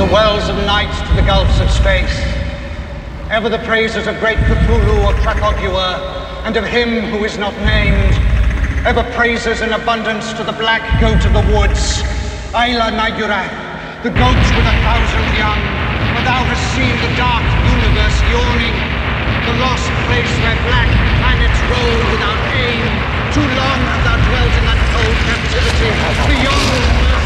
the wells of night to the gulfs of space. Ever the praises of great Cthulhu or Krakogua, and of him who is not named. Ever praises in abundance to the black goat of the woods, Ayla Nagura, the goat with 1,000 young. For thou hast seen the dark universe yawning, the lost place where black planets roll without aim. Too long have thou dwelt in that cold captivity, beyond